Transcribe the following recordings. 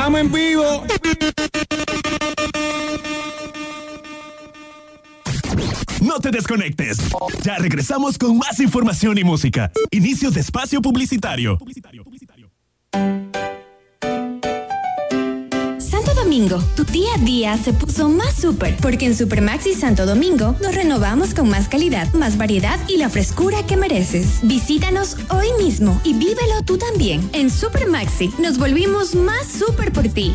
Estamos en vivo. No te desconectes. Ya regresamos con más información y música. Inicio de espacio publicitario. Santo Domingo, tu día a día se puso más súper, porque en Supermaxi Santo Domingo nos renovamos con más calidad, más variedad y la frescura que mereces. Visítanos hoy mismo y vívelo tú también. En Supermaxi nos volvimos más súper por ti.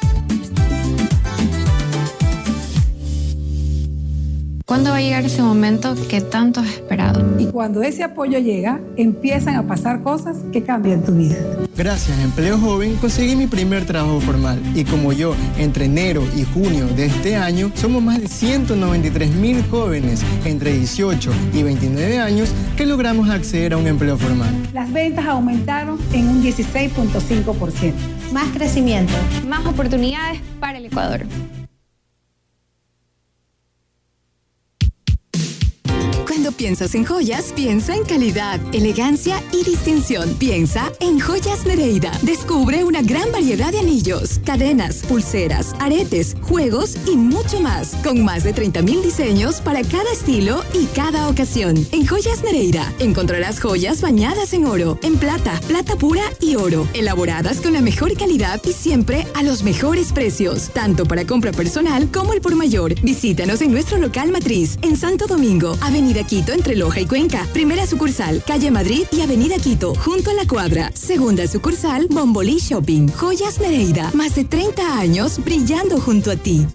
¿Cuándo va a llegar ese momento que tanto has esperado? Y cuando ese apoyo llega, empiezan a pasar cosas que cambian tu vida. Gracias a Empleo Joven conseguí mi primer trabajo formal. Y como yo, entre enero y junio de este año, somos más de 193,000 jóvenes entre 18 y 29 años que logramos acceder a un empleo formal. Las ventas aumentaron en un 16.5%. Más crecimiento, más oportunidades para el Ecuador. Cuando piensas en joyas, piensa en calidad, elegancia y distinción. Piensa en Joyas Nereida. Descubre una gran variedad de anillos, cadenas, pulseras, aretes, juegos y mucho más. Con más de 30,000 diseños para cada estilo y cada ocasión. En Joyas Nereida encontrarás joyas bañadas en oro, en plata, plata pura y oro. Elaboradas con la mejor calidad y siempre a los mejores precios. Tanto para compra personal como el por mayor. Visítanos en nuestro local matriz en Santo Domingo, Avenida Quito entre Loja y Cuenca. Primera sucursal, Calle Madrid y Avenida Quito, junto a la cuadra. Segunda sucursal, Bombolí Shopping. Joyas Nereida, más de 30 años brillando junto a ti.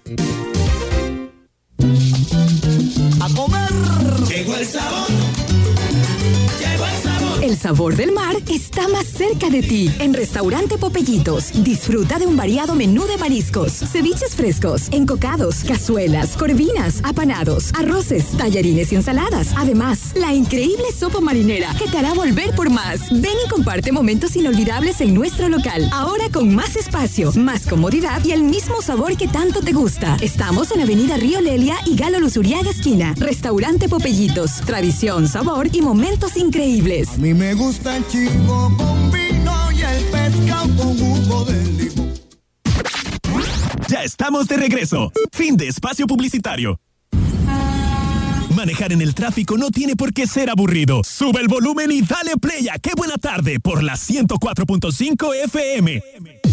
A comer. Llegó el sabor. Llegó el sabor. El sabor del mar está más cerca de ti. En Restaurante Popellitos, disfruta de un variado menú de mariscos, ceviches frescos, encocados, cazuelas, corvinas, apanados, arroces, tallarines y ensaladas. Además, la increíble sopa marinera que te hará volver por más. Ven y comparte momentos inolvidables en nuestro local. Ahora con más espacio, más comodidad y el mismo sabor que tanto te gusta. Estamos en Avenida Río Lelia y Galo Luzuriaga esquina. Restaurante Popellitos, tradición, sabor y momentos increíbles. A mí me gusta el chivo con vino y el pescado con jugo de limón. Ya estamos de regreso. Fin de espacio publicitario. Manejar en el tráfico no tiene por qué ser aburrido. Sube el volumen y dale play a Qué Buena Tarde por la 104.5 FM.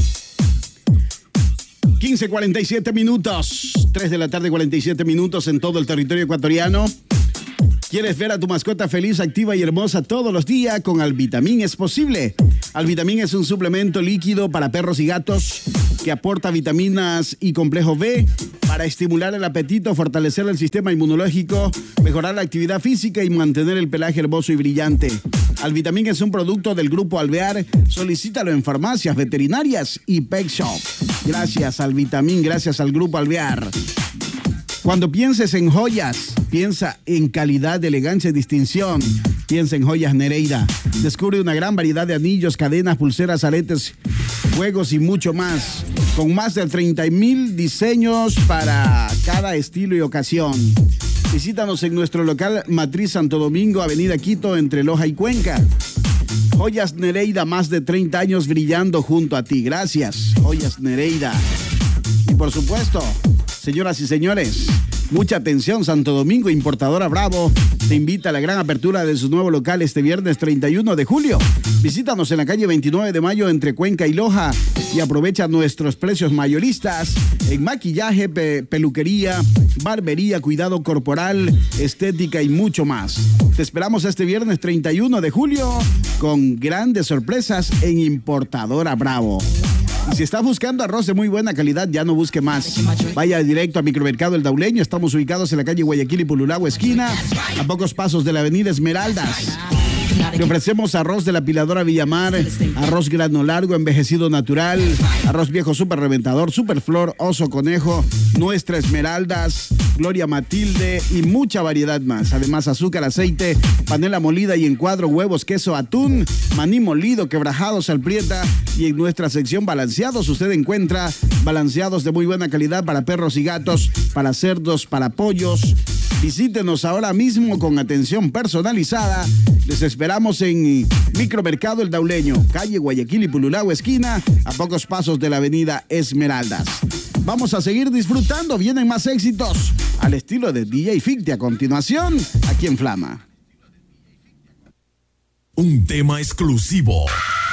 15:47 minutos. 3 de la tarde, 47 minutos en todo el territorio ecuatoriano. ¿Quieres ver a tu mascota feliz, activa y hermosa todos los días? Con Alvitamín es posible. Alvitamín es un suplemento líquido para perros y gatos que aporta vitaminas y complejo B para estimular el apetito, fortalecer el sistema inmunológico, mejorar la actividad física y mantener el pelaje hermoso y brillante. Alvitamín es un producto del Grupo Alvear. Solicítalo en farmacias, veterinarias y pet shop. Gracias Alvitamín, gracias al Grupo Alvear. Cuando pienses en joyas, piensa en calidad, elegancia y distinción. Piensa en Joyas Nereida. Descubre una gran variedad de anillos, cadenas, pulseras, aretes, juegos y mucho más. Con más de 30,000 diseños para cada estilo y ocasión. Visítanos en nuestro local Matriz Santo Domingo, Avenida Quito, entre Loja y Cuenca. Joyas Nereida, más de 30 años brillando junto a ti. Gracias, Joyas Nereida. Y por supuesto, señoras y señores, mucha atención. Santo Domingo Importadora Bravo te invita a la gran apertura de su nuevo local este viernes 31 de julio. Visítanos en la calle 29 de mayo entre Cuenca y Loja y aprovecha nuestros precios mayoristas en maquillaje, peluquería, barbería, cuidado corporal, estética y mucho más. Te esperamos este viernes 31 de julio con grandes sorpresas en Importadora Bravo. Y si estás buscando arroz de muy buena calidad, ya no busque más. Vaya directo a Micromercado El Dauleño. Estamos ubicados en la calle Guayaquil y Pululagua esquina, a pocos pasos de la avenida Esmeraldas. Le ofrecemos arroz de la Piladora Villamar, arroz grano largo, envejecido natural, arroz viejo super reventador, super flor, oso conejo, nuestra Esmeraldas, Gloria Matilde y mucha variedad más. Además, azúcar, aceite, panela molida y en cuadro, huevos, queso, atún, maní molido, quebrajados, salprieta. Y en nuestra sección balanceados usted encuentra balanceados de muy buena calidad para perros y gatos, para cerdos, para pollos. Visítenos ahora mismo con atención personalizada. Les esperamos en Micromercado El Dauleño, calle Guayaquil y Pululao esquina, a pocos pasos de la avenida Esmeraldas. Vamos a seguir disfrutando, vienen más éxitos al estilo de DJ Ficti a continuación, aquí en Flama. Un tema exclusivo.